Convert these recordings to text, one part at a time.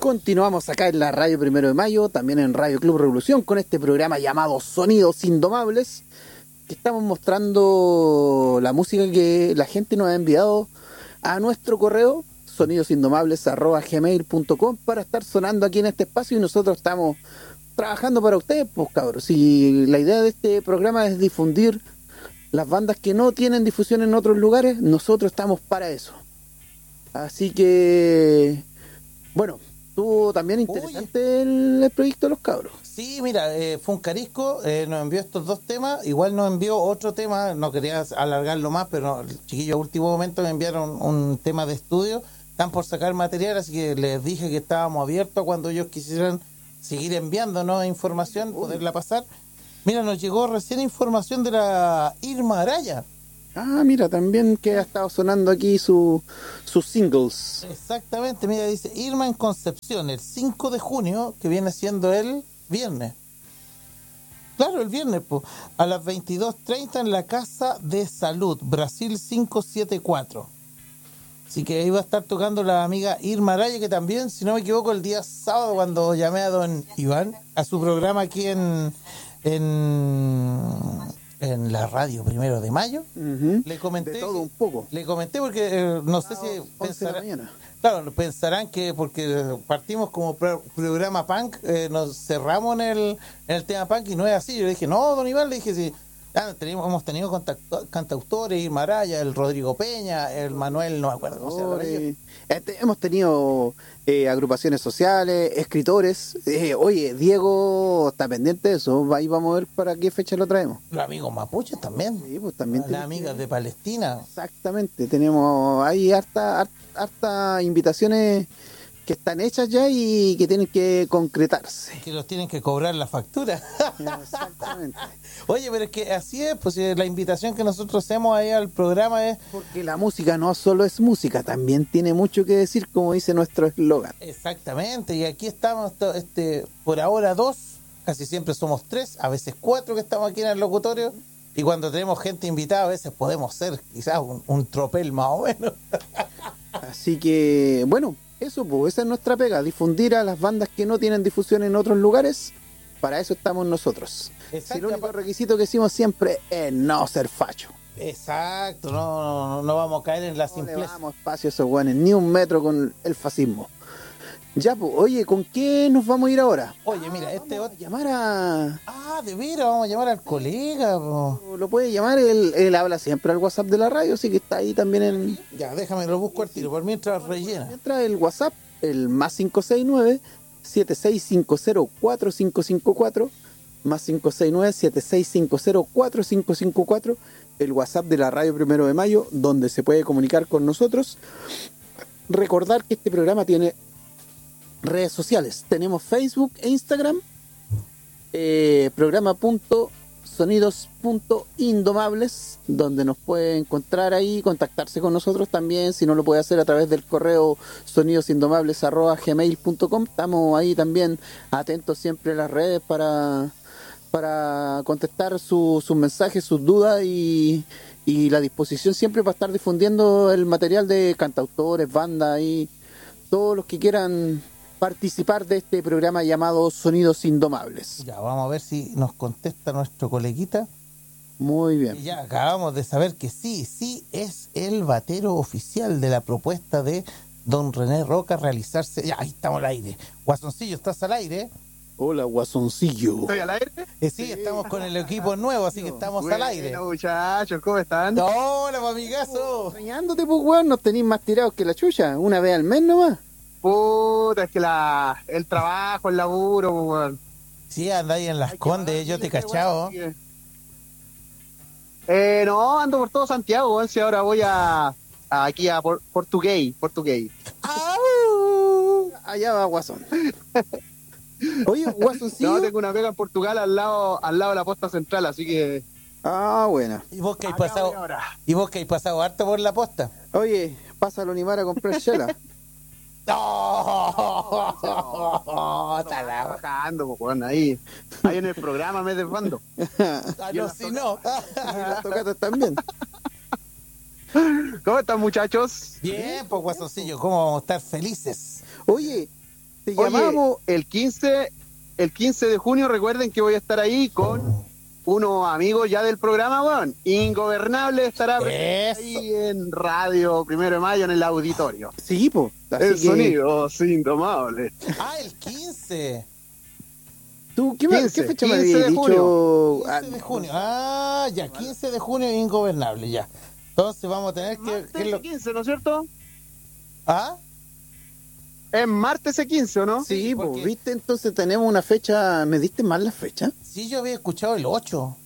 Continuamos acá en la Radio Primero de Mayo, también en Radio Club Revolución, con este programa llamado Sonidos Indomables, que estamos mostrando la música que la gente nos ha enviado a nuestro correo, sonidosindomables@gmail.com, para estar sonando aquí en este espacio, y nosotros estamos trabajando para ustedes, pues cabros. Y la idea de este programa es difundir las bandas que no tienen difusión en otros lugares. Nosotros estamos para eso. Así que, bueno, estuvo también interesante el proyecto de los cabros. Sí, mira, Funcarisco nos envió estos dos temas, igual nos envió otro tema, no quería alargarlo más, pero el chiquillo a último momento me enviaron un tema de estudio, están por sacar material, así que les dije que estábamos abiertos cuando ellos quisieran seguir enviándonos información, poderla pasar. Mira, nos llegó recién información de la Irma Araya. Ah, mira, también que ha estado sonando aquí sus singles. Exactamente, mira, dice Irma en Concepción, el 5 de junio, que viene siendo el viernes. Claro, el viernes, pues, a las 22:30 en la Casa de Salud, Brasil 574. Así que ahí va a estar tocando la amiga Irma Araya, que también, si no me equivoco, el día sábado, cuando llamé a don Iván, a su programa aquí en la radio Primero de Mayo, le comenté de todo un poco. Le comenté porque no sé si pensarán que porque partimos como programa punk, nos cerramos en el tema punk, y no es así. Yo le dije, no, don Iván, le dije, sí, hemos tenido cantautores, Irma Araya, el Rodrigo Peña, el Manuel, no me acuerdo cómo se llama. Hemos tenido agrupaciones sociales, escritores. Oye, Diego está pendiente de eso. Ahí vamos a ver para qué fecha lo traemos. Los amigos mapuches también. Sí, pues también. Las amigas de Palestina. Exactamente. Tenemos ahí harta invitaciones que están hechas ya y que tienen que concretarse. Que los tienen que cobrar la factura. Exactamente. Oye, pero es que así es, pues la invitación que nosotros hacemos ahí al programa es... Porque la música no solo es música, también tiene mucho que decir, como dice nuestro eslogan. Exactamente, y aquí estamos, por ahora 2, casi siempre somos 3, a veces 4 que estamos aquí en el locutorio, y cuando tenemos gente invitada a veces podemos ser quizás un tropel más o menos. Así que, bueno, eso, pues, esa es nuestra pega, difundir a las bandas que no tienen difusión en otros lugares. Para eso estamos nosotros. Si el único requisito que hicimos siempre es no ser facho. Exacto, no vamos a caer en la simpleza. No le damos espacio a esos guanes, ni un metro con el fascismo. Ya, pues, oye, ¿con qué nos vamos a ir ahora? Oye, mira, vamos a llamar a... Ah, de veras, vamos a llamar al colega, po. Lo puede llamar, él habla siempre al WhatsApp de la radio, así que está ahí también en... Ya, déjame, lo busco al tiro, por mientras rellena. Mientras el WhatsApp, el más 569-7650-4554, más 569-7650-4554, el WhatsApp de la Radio Primero de Mayo, donde se puede comunicar con nosotros. Recordar que este programa tiene redes sociales. Tenemos Facebook e Instagram, programa.sonidos.indomables, donde nos puede encontrar ahí, contactarse con nosotros también, si no lo puede hacer a través del correo sonidosindomables@gmail.com. Estamos ahí también atentos siempre a las redes para contestar sus mensajes, sus dudas, y la disposición siempre para estar difundiendo el material de cantautores, bandas y todos los que quieran participar de este programa llamado Sonidos Indomables. Ya, vamos a ver si nos contesta nuestro coleguita. Muy bien. Y ya acabamos de saber que sí es el batero oficial de la propuesta de don René Roca realizarse. Ya, ahí estamos al aire. Guasoncillo, ¿estás al aire? Hola, Guasoncillo. ¿Estoy al aire? Sí, estamos con el equipo nuevo, así que estamos al aire. Bueno, muchachos, ¿cómo están? Hola, amigazo. Soñándote, pues, weón, nos tenéis más tirados que la chucha. Una vez al mes nomás. Puta, es que el trabajo, el laburo, pues, weón. Sí, anda ahí en Las Condes, yo te cachao. No, ando por todo Santiago, weón. Si ahora voy aquí a Portugués. Allá va Guasón. Oye, Guasoncillo. No, tengo una pega en Portugal al lado de la posta central, así que... Ah, buena. ¿Y vos que hay pasado harto por la posta? Oye, pásalo a Nimar a comprar chela. ¡No! Trabajando, pues, weón, ahí en el programa me desbando. No, si no. Las tocatas también. ¿Cómo están, muchachos? Bien, pues, Guasoncillo, ¿cómo vamos a estar felices? Oye, Te Oye, llamamos. el 15 de junio, recuerden que voy a estar ahí con unos amigos ya del programa, weón. Ingobernable estará Eso. ahí en Radio 1 de Mayo en el auditorio. Sí, pues. El sonido indomable. Ah, el 15. ¿Tú qué 15, fecha me 15 habías de dicho? 15 de junio. Ah, ya, 15 de junio ingobernable, ya. Entonces vamos a tener Martes que ese 15, ¿no es cierto? ¿Ah? Es martes ese 15, ¿o no? Sí, Sí, pues, porque- viste, entonces tenemos una fecha. ¿Me diste mal la fecha? Sí, yo había escuchado el 8.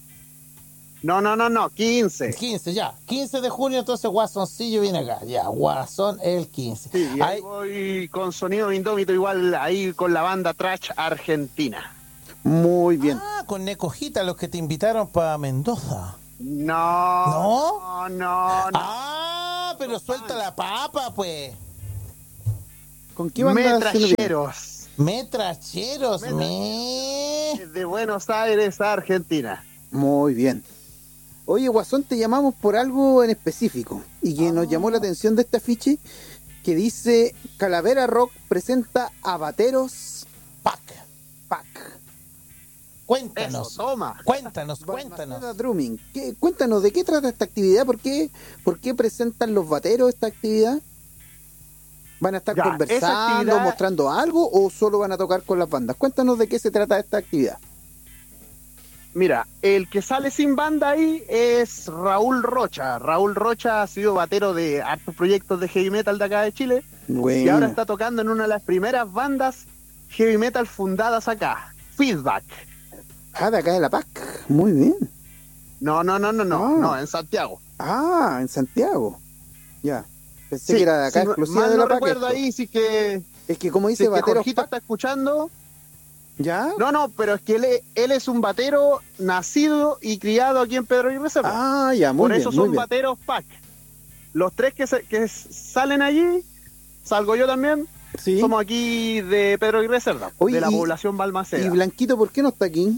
No, 15. El 15, ya. 15 de junio, entonces Guasoncillo viene acá. Ya, Guasón el 15. Sí, y ahí Ay, voy con sonido indómito igual ahí con la banda Trash Argentina. Muy bien. Ah, con Necojita, los que te invitaron para Mendoza. No. No. Ah, pero suelta la papa, pues. ¿Con qué banda se nos viene? Metracheros. Metracheros, De Buenos Aires a Argentina. Muy bien. Oye, Guasón, te llamamos por algo en específico y que nos llamó la atención de este afiche que dice Calavera Rock presenta a Bateros Pac. Pack. Cuéntanos. Eso, toma. Cuéntanos. Balmaceda Drumming. Cuéntanos, ¿de qué trata esta actividad? ¿Por qué presentan los bateros esta actividad? ¿Van a estar Ya, esa conversando, actividad- mostrando algo o solo van a tocar con las bandas? Cuéntanos de qué se trata esta actividad. Mira, el que sale sin banda ahí es Raúl Rocha. Raúl Rocha ha sido batero de hartos proyectos de heavy metal de acá de Chile y Bueno. ahora está tocando en una de las primeras bandas heavy metal fundadas acá, Feedback. Ah, de acá de La Paz. Muy bien. No, en Santiago. Ah, en Santiago. Ya. Pensé Sí, que era de acá, si exclusiva mal de no La Paz. recuerdo ahí, sí que, Es que como si dice es que Bateros Jorgito Pack, está escuchando. ¿ya? No, pero es que él es un batero nacido y criado aquí en Pedro Aguirre Cerda. Ah, ya, muy Por bien, eso muy son bien. bateros pack. Los tres que salen allí, salgo yo también, Sí. somos aquí de Pedro Aguirre Cerda, Oye, de la y- población ¿Y Balmaceda. Blanquito por qué no está aquí?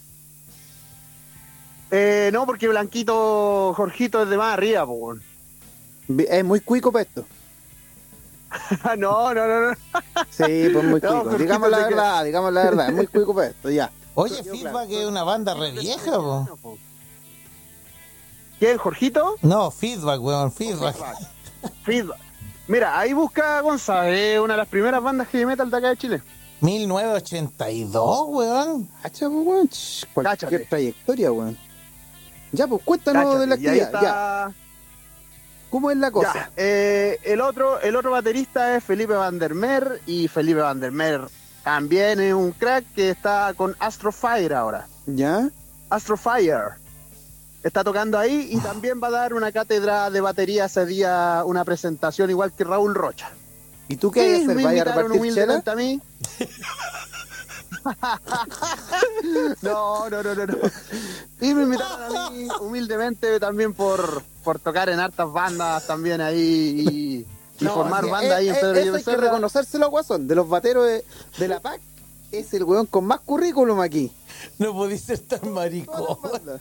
No, porque Blanquito, Jorgito es de más arriba, po. weón. Es muy cuico para esto. No. Sí, pues muy No, cuico. Jorgito, Digamos la te queda- verdad, digamos la verdad. Es muy cuico para esto, ya. Oye, Pero, Feedback claro. es una banda re vieja, po. ¿Quién, Jorgito? No, Feedback, weón, Feedback. Feedback. Mira, ahí busca Gonza, es una de las primeras bandas heavy metal de acá de Chile. 1982, weón. Cacha, pues, weón. Cualquier Cáchate. trayectoria, weón. Ya, pues cuéntanos de la Cáchate, y ahí actividad. Ya. está. ¿Cómo es la cosa? Ya, el otro baterista es Felipe Vandermeer y Felipe Vandermeer también es un crack que está con Astrofire ahora. ¿Ya? Astrofire está tocando ahí y también va a dar una cátedra de batería ese día, una presentación igual que Raúl Rocha. ¿Y tú qué vas a Sí, hacer? me ¿Vas a invitaron repartir chela? humildemente a mí. No. Y me invitaron a mí humildemente también por tocar en hartas bandas también ahí y formar sí, banda ahí en Pedro eso Aguirre hay que Cerda. reconocérselo a Guasón. De los bateros de la PAC, es el weón con más currículum aquí. No podís ser tan Todas marico. las bandas.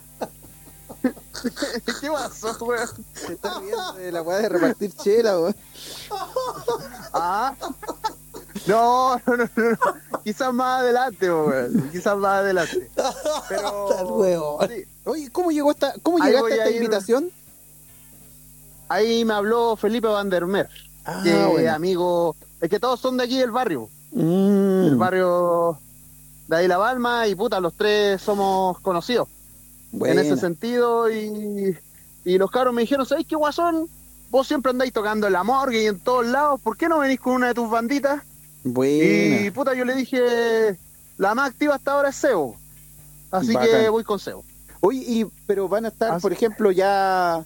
¿Qué pasó, weón? Se está riendo de la weá de repartir chela, weón. Ah. No. Quizás más adelante, weón. Quizás más adelante. Pero Tal weón. sí, Oye, ¿cómo llegaste Ahí a voy esta a ir. invitación? ahí me habló Felipe Vandermeer, Ah, que bueno. amigo, es que todos son de aquí del barrio. Mm, El barrio de ahí La Balma y puta, los tres somos conocidos en ese buena. sentido y los cabros me dijeron, ¿sabéis qué, Guasón? Vos siempre andáis tocando en la morgue y en todos lados, ¿por qué no venís con una de tus banditas? Buena. Y puta, yo le dije, la más activa hasta ahora es Sebo, así Bacán. que voy con Sebo. Oye, pero van a estar, Así- por ejemplo, ya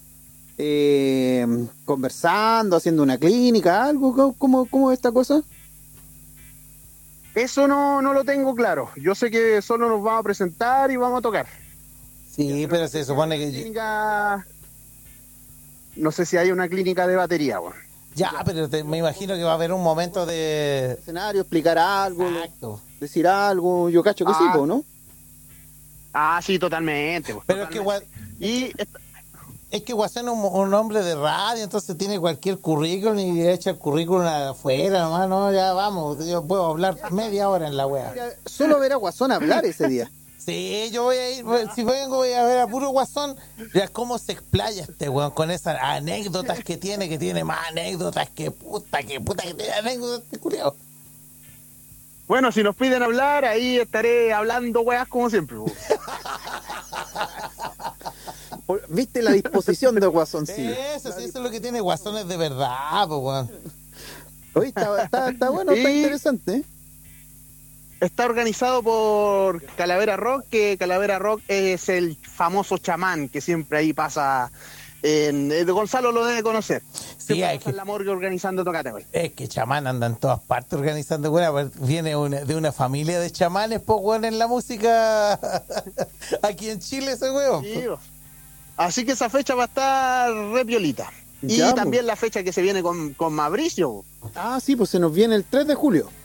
conversando, haciendo una clínica, algo. ¿Cómo es esta cosa? Eso no lo tengo claro, yo sé que solo nos vamos a presentar y vamos a tocar. Sí, pero se supone que... Clínica... No sé si hay una clínica de batería, weón. Ya, pero me imagino que va a haber un momento de... Escenario, explicar algo, Exacto. decir algo, yo cacho que sí, Ah. po, ¿no? Ah, sí, totalmente. Pues, Pero es que totalmente. Y Es que Guasón es un hombre de radio, entonces tiene cualquier currículum y echa el currículum afuera, nomás, no, ya vamos, yo puedo hablar media hora en la wea. Solo ver a Guasón hablar ese día. Sí, yo voy a ir, si vengo voy a ver a puro Guasón, ya cómo se explaya este weón con esas anécdotas que tiene más anécdotas que tiene anécdotas, este culiao. Bueno, si nos piden hablar, ahí estaré hablando weas como siempre. ¿Viste la disposición de Guasón? Sí. Eso es lo que tiene Guasones de verdad, pues weón. Oye, está bueno, está Y- interesante, ¿eh? Está organizado por Calavera Rock, que Calavera Rock es el famoso chamán que siempre ahí pasa. Gonzalo lo debe conocer. Sí, Siempre hay pasa en la morgue organizando tocate, güey. Es que chamán anda en todas partes organizando, weón. Viene de una familia de chamanes, pues, weón, en la música aquí en Chile, ese weón. Sí, así que esa fecha va a estar re piolita. Y Ya, también la fecha que se viene con Mauricio. Ah, sí, pues se nos viene el 3 de julio.